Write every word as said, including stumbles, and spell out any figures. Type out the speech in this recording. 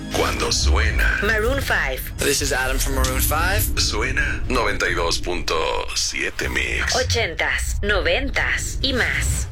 Cuando suena. Maroon five. This is Adam from Maroon five. Suena noventa y dos punto siete Mix. Ochentas, noventas y más.